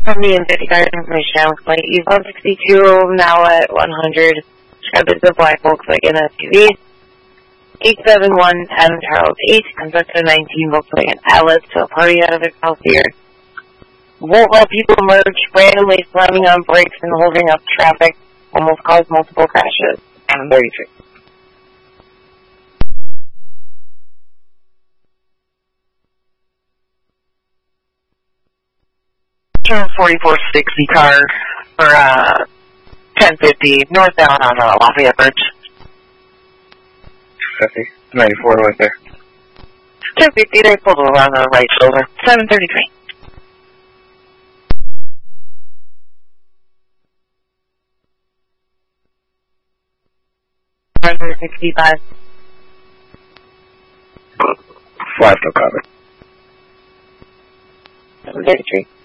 From the in-city information, looks like East 162, now at 100. Described as a black Volkswagen SUV. 87110 Charles 8, conducted a 19 Volkswagen Atlas to a party out of their house here. While people emerged, randomly slamming on brakes and holding up traffic, almost caused multiple crashes. 33. Turn 4460 car for 1050 northbound on Lafayette Bridge. 50. 94 right there. 1050, they pulled over on the right shoulder. 733. Under 65. 5 to cover. 733.